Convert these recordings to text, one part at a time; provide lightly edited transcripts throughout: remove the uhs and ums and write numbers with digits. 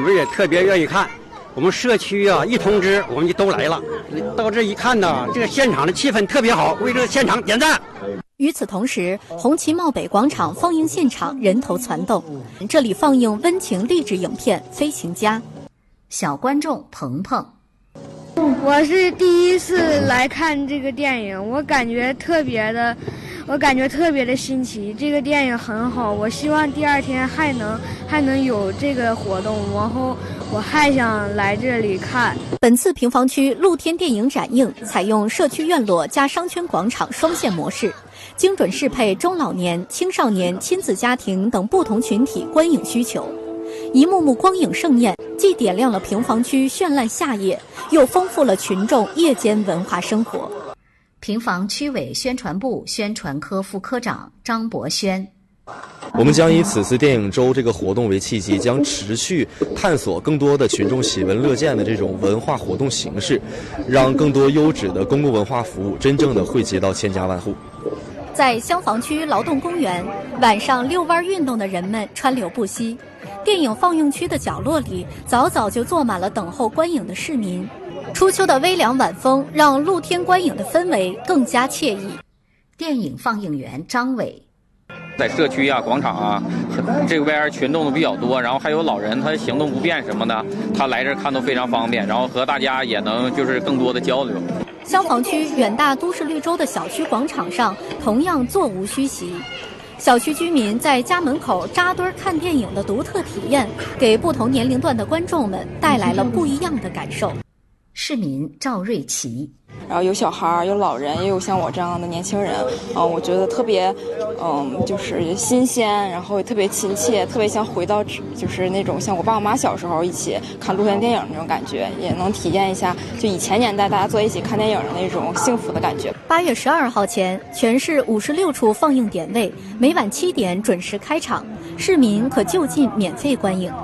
们也特别愿意看。我们社区啊，一通知我们就都来了。到这一看呢，这个现场的气氛特别好，为这个现场点赞。 与此同时，红旗茂北广场放映现场人头攒动，这里放映温情励志影片《飞行家》。 小观众鹏鹏， 我是第一次来看这个电影，我感觉特别的新奇。这个电影很好，我希望第二天还能有这个活动，然后我还想来这里看。 本次平房区露天电影展映采用社区院落加商圈广场双线模式，精准适配中老年、青少年、亲子家庭等不同群体观影需求。一幕幕光影盛宴，既点亮了平房区绚烂夏夜，又丰富了群众夜间文化生活。 平房区委宣传部宣传科副科长张博轩， 我们将以此次电影周这个活动为契机，将持续探索更多的群众喜闻乐见的这种文化活动形式，让更多优质的公共文化服务真正的惠及到千家万户。 在厢房区劳动公园，晚上遛弯运动的人们川流不息。电影放映区的角落里，早早就坐满了等候观影的市民。初秋的微凉晚风让露天观影的氛围更加惬意。 电影放映员张伟， 在社区啊、广场啊，这边群众都比较多，然后还有老人他行动不便什么的，他来这看都非常方便，然后和大家也能就是更多的交流。 厢房区远大都市绿洲的小区广场上同样座无虚席，小区居民在家门口扎堆看电影的独特体验，给不同年龄段的观众们带来了不一样的感受。 市民赵瑞琪， 然后有小孩有老人，也有像我这样的年轻人，我觉得特别就是新鲜，然后也特别亲切，特别想回到就是那种像我爸我妈小时候一起看露天电影那种感觉，也能体验一下就以前年代大家坐一起看电影的那种幸福的感觉。 8月12号前，全市56处放映点位，每晚7点准时开场，市民可就近免费观影。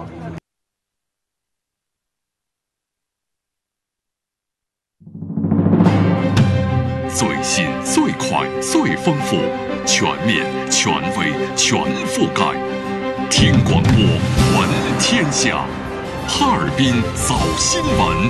最新、最快、最丰富，全面、权威、全覆盖。听广播，闻天下。哈尔滨早新闻。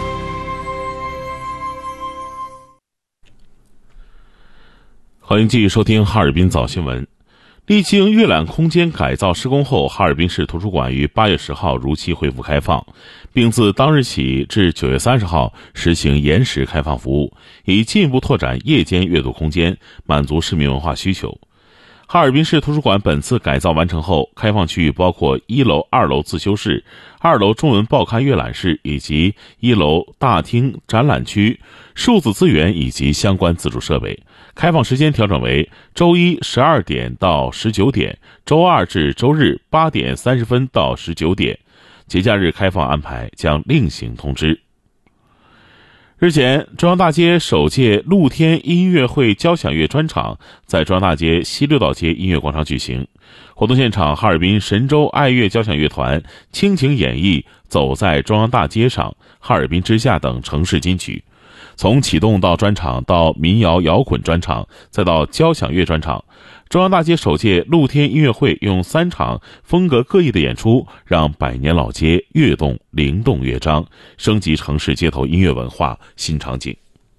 欢迎继续收听哈尔滨早新闻。历经阅览空间改造施工后，哈尔滨市图书馆于8月10号如期恢复开放，并自当日起至9月30号实行延时开放服务，以进一步拓展夜间阅读空间，满足市民文化需求。哈尔滨市图书馆本次改造完成后，开放区域包括1楼、2楼自修室、2楼中文报刊阅览室以及1楼大厅展览区、数字资源以及相关自主设备。开放时间调整为周一12点到19点，周二至周日8点30分到19点。节假日开放安排将另行通知。日前，中央大街首届露天音乐会交响乐专场在中央大街西六道街音乐广场举行。活动现场，哈尔滨神州爱乐交响乐团倾情演绎《走在中央大街上》、《哈尔滨之夏》等城市金曲。从启动到专场，到民谣摇滚专场，再到交响乐专场，中央大街首届露天音乐会用3场风格各异的演出，让百年老街跃动灵动乐章，升级城市街头音乐文化新场景。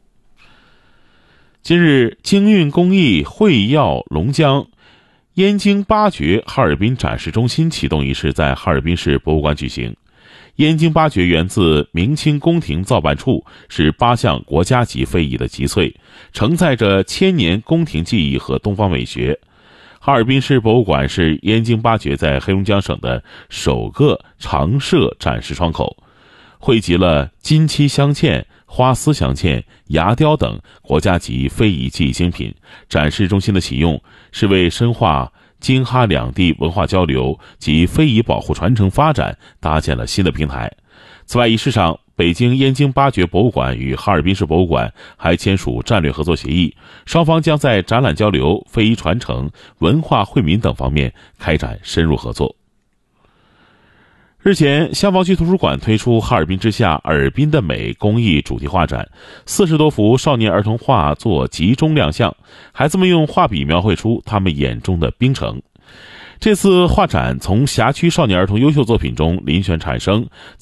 今日，京韵工艺会耀龙江燕京八绝哈尔滨展示中心启动仪式在哈尔滨市博物馆举行。燕京八绝源自明清宫廷造办处，是8项国家级非遗的集萃，承载着千年宫廷技艺和东方美学。哈尔滨市博物馆是燕京八绝在黑龙江省的首个常设展示窗口，汇集了金漆镶嵌、花丝镶嵌、牙雕等国家级非遗技艺精品。展示中心的启用是为深化京哈两地文化交流及非遗保护传承发展搭建了新的平台。此外，仪式上，北京燕京八绝博物馆与哈尔滨市博物馆还签署战略合作协议，双方将在展览交流、非遗传承、文化惠民等方面开展深入合作。日前，厢房区图书馆推出哈尔滨之夏尔滨的美公益主题画展，40多幅少年儿童画作集中亮相，孩子们用画笔描绘出他们眼中的冰城。这次画展从辖区少年儿童优秀作品中遴选产生，